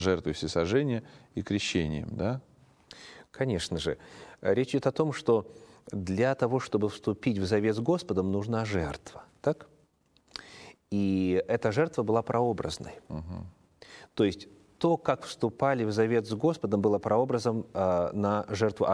жертвой всесожжения и крещением, да? Конечно же. Речь идет о том, что для того, чтобы вступить в завет с Господом, нужна жертва. Так? И эта жертва была прообразной. То есть то, как вступали в завет с Господом, было прообразом на жертву